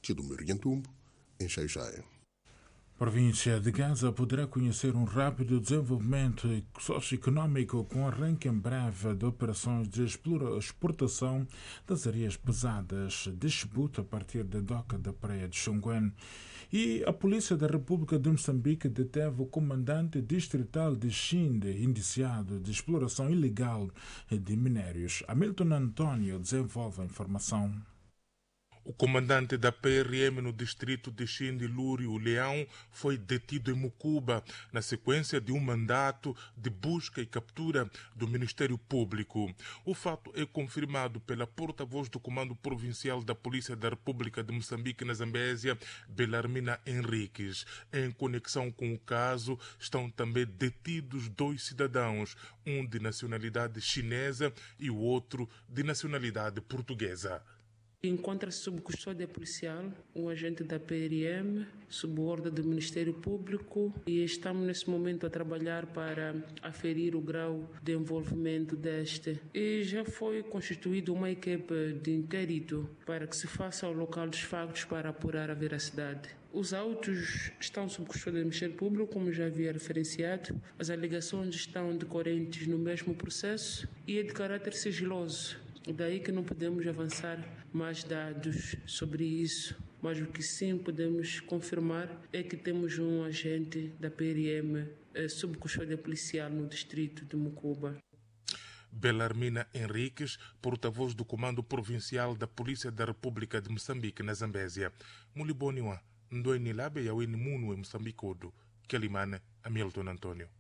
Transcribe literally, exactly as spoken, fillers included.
Chidomiro Yantumbo, em Xai-Xai. A província de Gaza poderá conhecer um rápido desenvolvimento socioeconômico com arranque em breve de operações de exportação das areias pesadas de Chibouto a partir da doca da praia de Xunguan. E a Polícia da República de Moçambique deteve o comandante distrital de Xinde, indiciado de exploração ilegal de minérios. Hamilton Antônio desenvolve a informação. O comandante da P R M no distrito de Xinde, Lúrio Leão, foi detido em Mucuba na sequência de um mandato de busca e captura do Ministério Público. O fato é confirmado pela porta-voz do Comando Provincial da Polícia da República de Moçambique na Zambésia, Belarmina Henriques. Em conexão com o caso, estão também detidos dois cidadãos, um de nacionalidade chinesa e o outro de nacionalidade portuguesa. Encontra-se sob custódia policial um agente da P R M, sob ordem do Ministério Público, e estamos nesse momento a trabalhar para aferir o grau de envolvimento deste. E já foi constituída uma equipe de inquérito para que se faça ao local dos factos para apurar a veracidade. Os autos estão sob custódia do Ministério Público, como já havia referenciado. As alegações estão decorrentes no mesmo processo e é de caráter sigiloso. Daí que não podemos avançar mais dados sobre isso, mas o que sim podemos confirmar é que temos um agente da P R M eh, sob custódia policial no distrito de Mucuba. Belarmina Henriques, porta-voz do Comando Provincial da Polícia da República de Moçambique na Zambésia. Muliboniwa, Ndoinilabe Yawini Munu em Moçambique, Kelimane, Hamilton Antônio.